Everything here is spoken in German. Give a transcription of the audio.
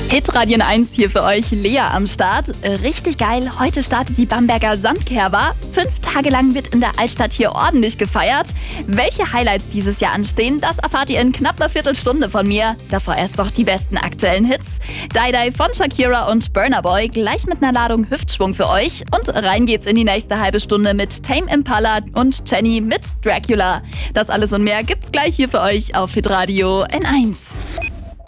Hitradio N1 hier für euch, Lea am Start. Richtig geil, heute startet die Bamberger Sandkerber. 5 Tage lang wird in der Altstadt hier ordentlich gefeiert. Welche Highlights dieses Jahr anstehen, das erfahrt ihr in knapp einer Viertelstunde von mir. Davor erst noch die besten aktuellen Hits. Die Die von Shakira und Burna Boy, gleich mit einer Ladung Hüftschwung für euch. Und rein geht's in die nächste halbe Stunde mit Tame Impala und Jenny mit Dracula. Das alles und mehr gibt's gleich hier für euch auf Hitradio N1.